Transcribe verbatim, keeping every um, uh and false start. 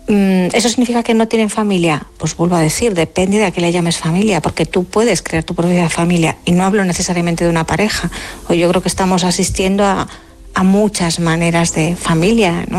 ¿Eso significa que no tienen familia? Pues vuelvo a decir, depende de a qué le llames familia, porque tú puedes crear tu propia familia, y no hablo necesariamente de una pareja. O yo creo que estamos asistiendo a, a muchas maneras de familia, ¿no?